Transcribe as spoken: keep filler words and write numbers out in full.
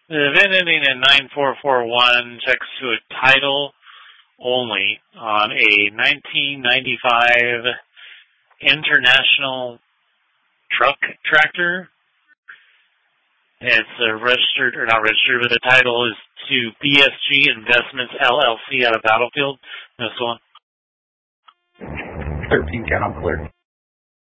The V I N ending in nine four four one checks to a title only on a nineteen ninety-five International truck tractor. It's uh, registered, or not registered, but the title is to B S G Investments L L C out of Battlefield. This one. thirteen count, clear.